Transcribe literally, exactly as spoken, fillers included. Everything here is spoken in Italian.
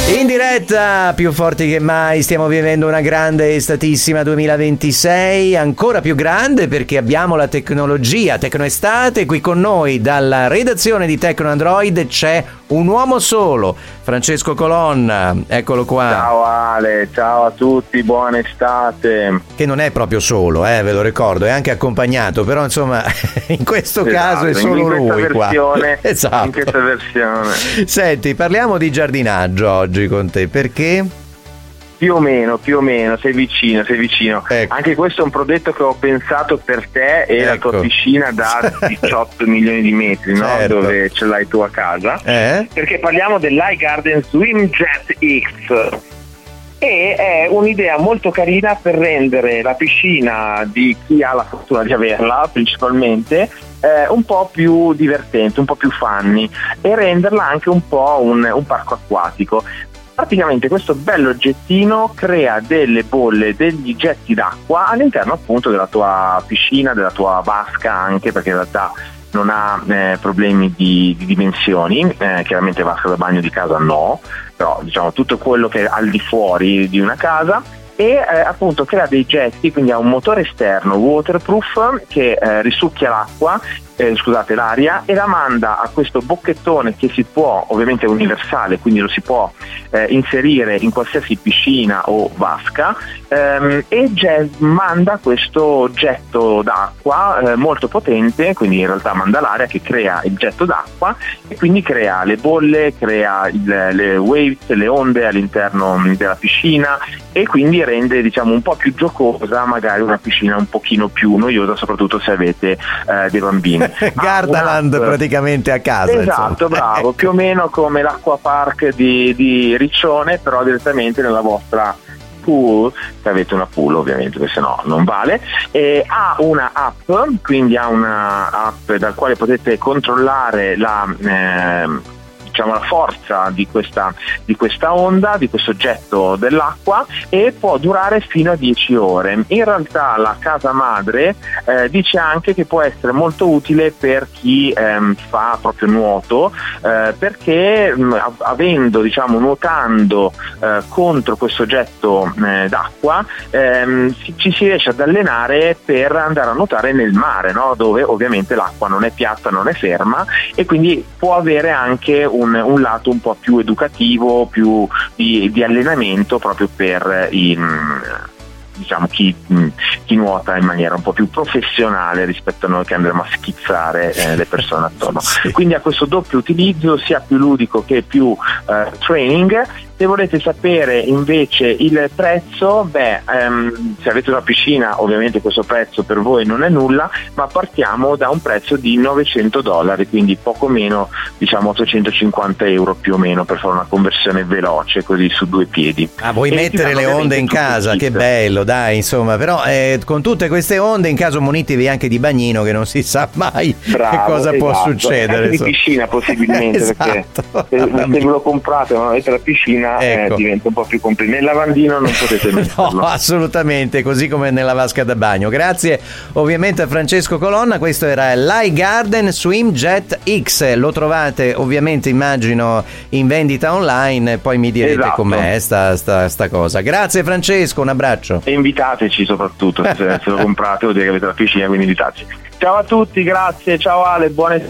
In diretta, più forti che mai, stiamo vivendo una grande estatissima duemilaventisei, ancora più grande perché abbiamo la tecnologia, Tecnoestate. Qui con noi dalla redazione di Tecno Android c'è un uomo solo, Francesco Colonna, eccolo qua. Ciao Ale, ciao a tutti, buona estate. Che non è proprio solo, eh, ve lo ricordo, è anche accompagnato, però insomma in questo esatto, caso è solo in lui versione, qua. Esatto. In questa versione. Senti, parliamo di giardinaggio oggi con te, perché? Più o meno, più o meno, sei vicino, sei vicino. Ecco. Anche questo è un progetto che ho pensato per te e Ecco. la tua piscina da diciotto milioni di metri, no? Certo. Dove ce l'hai tu a casa. Eh? Perché parliamo dell'iGarden Swimjet X. E è un'idea molto carina per rendere la piscina di chi ha la fortuna di averla principalmente eh, un po' più divertente, un po' più funny e renderla anche un po' un, un parco acquatico. Praticamente questo bello oggettino crea delle bolle, degli getti d'acqua all'interno appunto della tua piscina, della tua vasca anche, perché in realtà non ha eh, problemi di, di dimensioni, eh, chiaramente vasca da bagno di casa no, però diciamo tutto quello che è al di fuori di una casa e eh, appunto crea dei getti, quindi ha un motore esterno waterproof che eh, risucchia l'acqua, eh, scusate l'aria e la manda a questo bocchettone che si può, ovviamente è universale, quindi lo si può eh, inserire in qualsiasi piscina o vasca ehm, e ge- manda questo getto d'acqua eh, molto potente, quindi in realtà manda l'aria che crea il getto d'acqua e quindi crea le bolle, crea il, le waves, le onde all'interno della piscina e quindi rende diciamo un po' più giocosa magari una piscina un pochino più noiosa, soprattutto se avete eh, dei bambini. Gardaland ah, praticamente a casa. Esatto, insomma. bravo, più o meno come l'acqua park di, di Riccione, però direttamente nella vostra pool, se avete una pool ovviamente, perché se no non vale. E ha una app, quindi ha una app dal quale potete controllare la eh, diciamo la forza di questa, di questa onda, di questo getto dell'acqua e può durare fino a dieci ore. In realtà la casa madre eh, dice anche che può essere molto utile per chi ehm, fa proprio nuoto eh, perché mh, avendo diciamo nuotando eh, contro questo getto eh, d'acqua ehm, si, ci si riesce ad allenare per andare a nuotare nel mare, no? Dove ovviamente l'acqua non è piatta, non è ferma e quindi può avere anche un Un, un lato un po' più educativo, più di, di allenamento proprio per i, diciamo chi, chi nuota in maniera un po' più professionale rispetto a noi che andremo a schizzare eh, le persone attorno. Quindi ha questo doppio utilizzo, sia più ludico che più eh, training. Se volete sapere invece il prezzo, beh, ehm, se avete una piscina ovviamente questo prezzo per voi non è nulla, ma partiamo da un prezzo di novecento dollari, quindi poco meno, diciamo ottocentocinquanta euro più o meno per fare una conversione veloce così su due piedi. Ah, vuoi e mettere le onde in casa? Che bello, dai, insomma, però eh, con tutte queste onde in caso munitevi anche di bagnino che non si sa mai. Bravo, che cosa esatto. può succedere. Anche di piscina possibilmente, esatto. Perché se, se ve lo comprate ma non avete la piscina ecco. eh, diventa un po' più complicato. Nel lavandino non potete metterlo. No, assolutamente, così come nella vasca da bagno. Grazie ovviamente a Francesco Colonna, questo era l'iGarden Swimjet X, lo trovate ovviamente immagino in vendita online, poi mi direte esatto. com'è sta, sta, sta cosa. Grazie Francesco, un abbraccio. E invitateci soprattutto, se, se lo comprate vuol dire che avete la piscina, quindi invitateci. Ciao a tutti, grazie, ciao Ale, buone